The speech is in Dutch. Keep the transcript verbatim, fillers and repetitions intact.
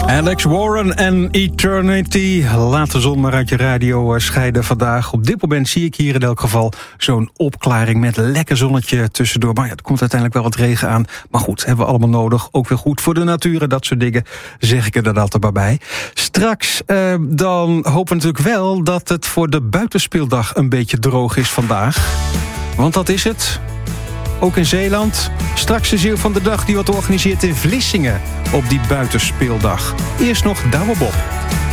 Alex Warren en Eternity. Laat de zon maar uit je radio scheiden vandaag. Op dit moment zie ik hier in elk geval zo'n opklaring met lekker zonnetje tussendoor. Maar ja, er komt uiteindelijk wel wat regen aan. Maar goed, hebben we allemaal nodig. Ook weer goed voor de natuur en dat soort dingen. Zeg ik er dan altijd maar bij. Straks eh, dan hopen we natuurlijk wel dat het voor de buitenspeeldag een beetje droog is vandaag. Want dat is het. Ook in Zeeland. Straks de ziel van de dag die wordt georganiseerd in Vlissingen op die buitenspeeldag. Eerst nog Douwe Bob.